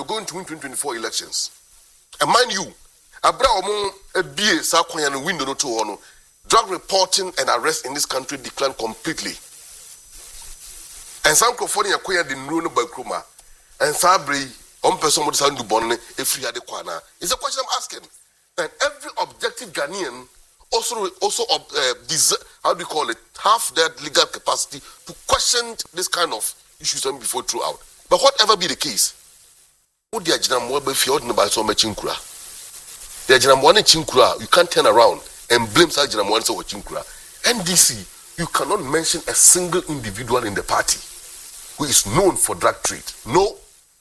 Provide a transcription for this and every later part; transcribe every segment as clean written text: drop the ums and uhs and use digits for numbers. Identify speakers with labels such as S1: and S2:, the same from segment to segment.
S1: going to win 2024 elections. And mind you, Abraham BA Sakoyan window no to ono. Drug reporting and arrest in this country declined completely. And some California acquired the Nuno Bakruma and Sabri person would sound to Bonne if you had the Kwana. It's a question I'm asking. And every objective Ghanaian also how do you call it, have that legal capacity to question this kind of issues before throughout. But whatever be the case, you can't turn around and blame NDC. You cannot mention a single individual in the party who is known for drug trade. No.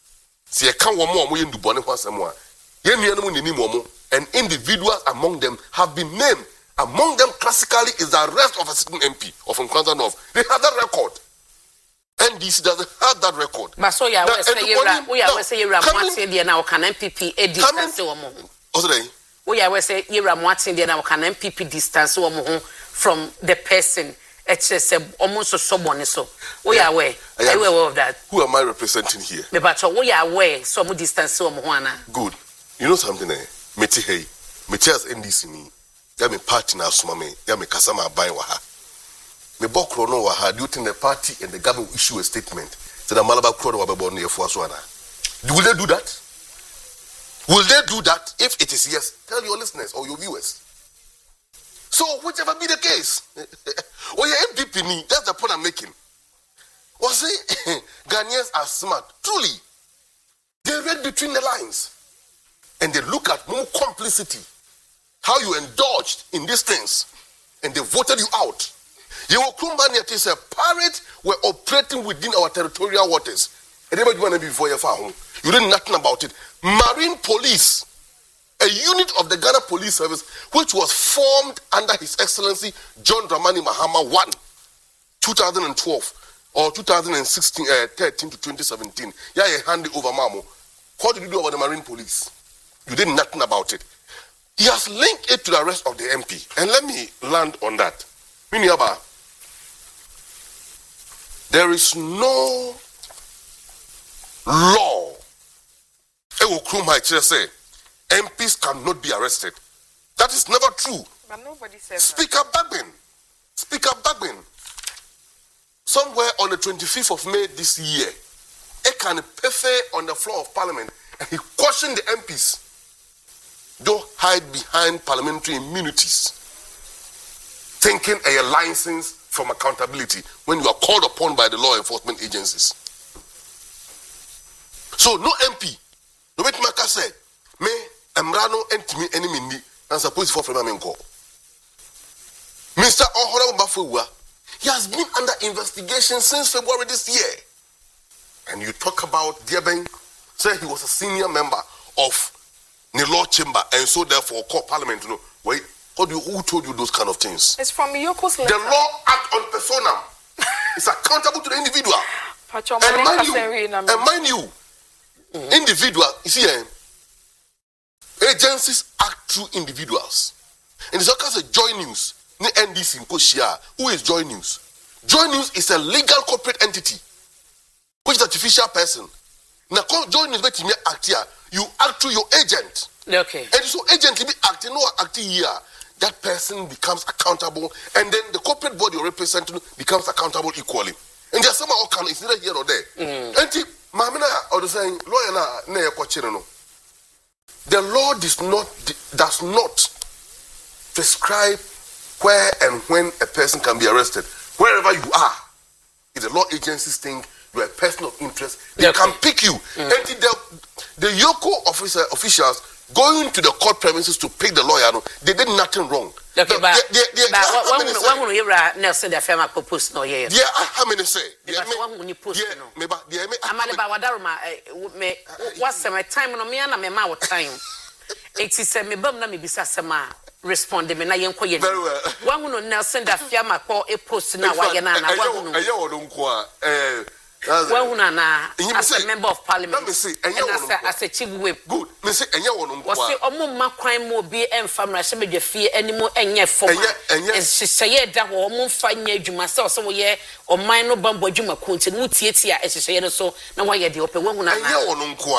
S1: And individuals among them have been named. Among them, classically, is the arrest of a certain MP of Nkwanza North. They have that record. NDC doesn't have that record.
S2: But so you are saying you are now can MPP distance we are saying you are watching the now can MPP distance from the person. It's just almost someone so. We are aware. I aware of that.
S1: Who am I representing here?
S2: But we are aware some distance
S1: Good. You know something, Meti hey. Meti as NDC ni. Ya me party na asuma me. Ya me kasama aban wa ha. Me bokro no wa ha. Do you think the party and the government will issue a statement? Say the Malaba Kro wa bebo no yefu aso ana. Will they do that? Will they do that? If it is yes, tell your listeners or your viewers. So whichever be the case, or your MPP ni, that's the point I'm making. Or say Ghanaians are smart. Truly, they read between the lines, and they look at more complicity, how you indulged in these things, and they voted you out. You were Kumbani a pirate were operating within our territorial waters. And everybody before you found you did nothing about it. Marine Police, a unit of the Ghana Police Service, which was formed under His Excellency John Dramani Mahama 1, 2012 or 2016, 13 to 2017. Yeah, you handed over Mamo. What did you do about the Marine Police? You did nothing about it. He has linked it to the arrest of the MP. And let me land on that. Miniaba, there is no law. Say MPs cannot be arrested. That is never true.
S3: But nobody says
S1: Speaker Bagbin, somewhere on the 25th of May this year, Ekan Pefe on the floor of Parliament, and he cautioned the MPs, don't hide behind parliamentary immunities, thinking a license from accountability when you are called upon by the law enforcement agencies. So no MP, no wait Maka said, me Emrano and me enemy and supposed for Flamenco. Mr. Honorable Bafuwa, he has been under investigation since February this year. And you talk about Diabeng, say he was a senior member of the law chamber and so therefore called parliament to know. Wait, who told you those kind of things?
S3: It's from Yoko's letter.
S1: The law act on persona. It's accountable to the individual. And mind you, individual, you see, agencies act through individuals. And it's also Joy News, NDC in Koshia. Who is Joy News? Joy News is a legal corporate entity, which is an artificial person. Now, Joy News, act here. You act through your agent.
S2: Okay.
S1: And so agent be acting, no acting here. That person becomes accountable, and then the corporate body you're representing becomes accountable equally. And there's some outcome, it's neither here or there. And Mamina or the saying, lawyer, the law does not prescribe where and when a person can be arrested. Wherever you are, if the law agencies think you are a person of interest, they can pick you. And the Yoko officials going to the court premises to pick the lawyer, they did nothing wrong.
S2: Okay, but when you Nelson the firm proposed no yeah.
S1: Yeah, how many say?
S2: Yeah, when you post no. I'm about Wadaruma. What's my time no me and my time. It is a me bum na me bisa sema respond me na yenko ye.
S1: Very well.
S2: One who Nelson the firm a post na wa ye na na one who as a member of parliament,
S1: let me see,
S2: as a chief whip.
S1: Good. Me say,
S2: was say, Omo crime will be and family, she may fear anymore, and yet for and she said that woman find you myself, so yeah, or mine no bumbo Juma Kunti, Mutia, as she said so. Now, why you the open one.